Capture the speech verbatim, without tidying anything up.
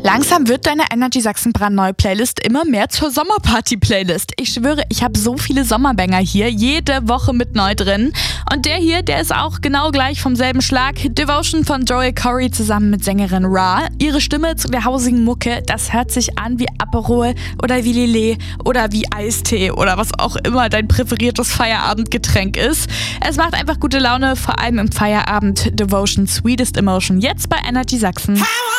Langsam wird deine Energy Sachsen brandneue Playlist immer mehr zur Sommerparty-Playlist. Ich schwöre, ich habe so viele Sommerbanger hier, jede Woche mit neu drin. Und der hier, der ist auch genau gleich vom selben Schlag. Devotion von Joel Corry zusammen mit Sängerin Ra. Ihre Stimme zu der hausigen Mucke, das hört sich an wie Aperol oder wie Lillet oder wie Eistee oder was auch immer dein präferiertes Feierabendgetränk ist. Es macht einfach gute Laune, vor allem im Feierabend. Devotion Sweetest Emotion, jetzt bei Energy Sachsen.